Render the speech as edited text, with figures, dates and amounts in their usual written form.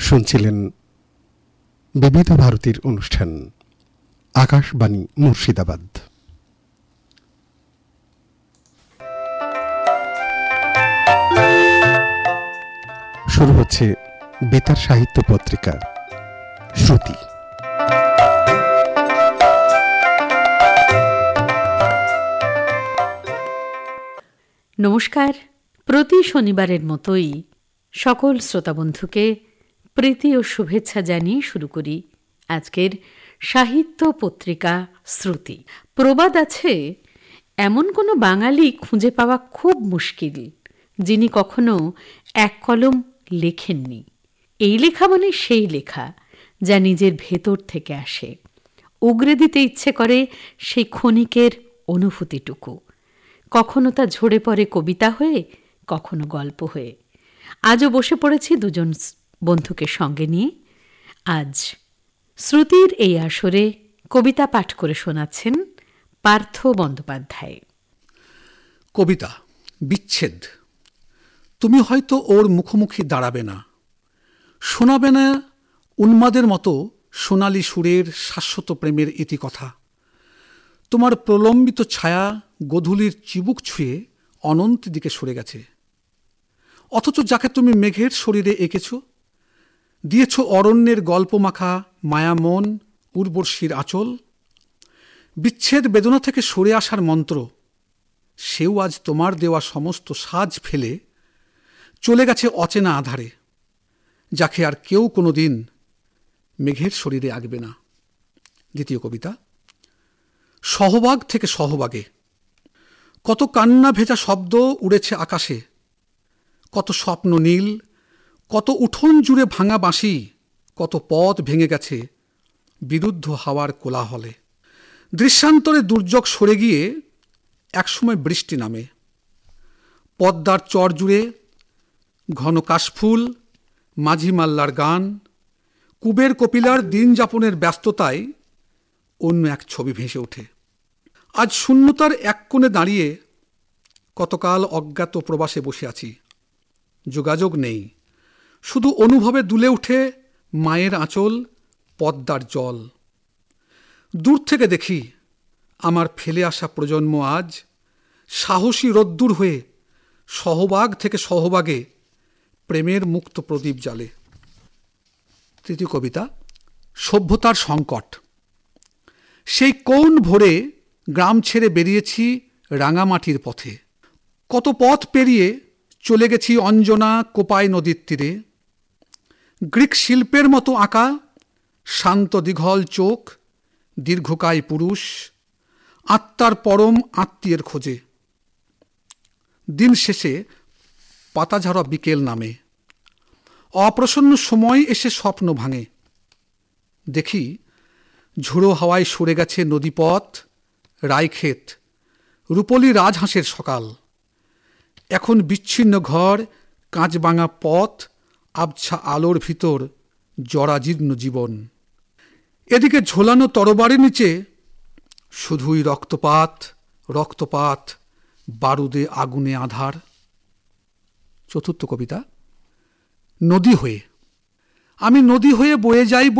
শুনছিলেন বিবিধ ভারতীর অনুষ্ঠান আকাশবাণী মুর্শিদাবাদ। শুরু হচ্ছে বেতার সাহিত্য পত্রিকা শ্রুতি। নমস্কার। প্রতি শনিবারের মতোই সকল শ্রোতাবন্ধুকে প্রীতি ও শুভেচ্ছা জানিয়ে শুরু করি আজকের সাহিত্য পত্রিকা শ্রুতি। প্রবাদ আছে, এমন কোনো বাঙালি খুঁজে পাওয়া খুব মুশকিল যিনি কখনো এক কলম লেখেননি। এই লেখা মানে সেই লেখা যা নিজের ভেতর থেকে আসে, উগরে দিতে ইচ্ছে করে সেই ক্ষণিকের অনুভূতিটুকু। কখনো তা ঝরে পড়ে কবিতা হয়ে, কখনো গল্প হয়ে। আজও বসে পড়েছি দুজন বন্ধুকে সঙ্গে নিয়ে। আজ শ্রুতির এই আসরে কবিতা পাঠ করে শোনাচ্ছেন পার্থ বন্দ্যোপাধ্যায়। কবিতা বিচ্ছেদ। তুমি হয়তো ওর মুখোমুখি দাঁড়াবে না, শোনাবে না উন্মাদের মতো সোনালি সুরের শাশ্বত প্রেমের ইতিকথা। তোমার প্রলম্বিত ছায়া গোধূলির চিবুক ছুঁয়ে অনন্ত দিকে সরে গেছে, অথচ যাকে তুমি মেঘের শরীরে এঁকেছ, দিয়েছ অরণ্যের গল্পমাখা মায়া মন উর্বশীর আঁচল। বিচ্ছেদ বেদনা থেকে সরে আসার মন্ত্র, সেও আজ তোমার দেওয়া সমস্ত সাজ ফেলে চলে গেছে অচেনা আধারে, যাকে আর কেউ কোনো দিন মেঘের শরীরে আঁকবে না। দ্বিতীয় কবিতা সহবাগ থেকে সহবাগে। কত কান্না ভেজা শব্দ উড়েছে আকাশে, কত স্বপ্ন নীল, কত উঠোন জুড়ে ভাঙা বাঁশি, কত পথ ভেঙে গেছে বিরুদ্ধ হাওয়ার কোলাহলে। দৃশ্যান্তরে দুর্যোগ সরে গিয়ে একসময় বৃষ্টি নামে। পদ্মার চর জুড়ে ঘন কাশফুল, মাঝি মাল্লার গান, কুবের কপিলার দিন যাপনের ব্যস্ততায় অন্য এক ছবি ভেসে ওঠে। আজ শূন্যতার এক কোণে দাঁড়িয়ে কতকাল অজ্ঞাত প্রবাসে বসে আছি। যোগাযোগ নেই, শুধু অনুভবে দুলে উঠে মায়ের আঁচল, পদ্মার জল। দূর থেকে দেখি আমার ফেলে আসা প্রজন্ম আজ সাহসী রোদ্দুর হয়ে সহবাগ থেকে সহবাগে প্রেমের মুক্ত প্রদীপ জ্বালে। তৃতীয় কবিতা সভ্যতার সংকট। সেই কোন ভোরে গ্রাম ছেড়ে বেরিয়েছি রাঙামাটির পথে, কত পথ পেরিয়ে চলে গেছি অঞ্জনা কোপাই নদীর তীরে। গ্রিক শিল্পের মতো আঁকা শান্ত দীঘল চোখ, দীর্ঘকায় পুরুষ, আত্মার পরম আত্মীয়ের খোঁজে। দিন শেষে পাতাঝরা বিকেল নামে, অপ্রসন্ন সময় এসে স্বপ্ন ভাঙে। দেখি ঝুড়ো হাওয়ায় সরে গেছে নদীপথ, রায়ক্ষেত, রূপলি রাজহাঁসের সকাল। এখন বিচ্ছিন্ন ঘর, কাঁচ ভাঙা পথ, আবছা আলোর ভিতর জরাজীর্ণ জীবন। এদিকে ঝোলানো তরবারির নিচে শুধুই রক্তপাত, রক্তপাত, বারুদে আগুনে আধার। চতুর্থ কবিতা নদী হয়ে। আমি নদী হয়ে বয়ে যাই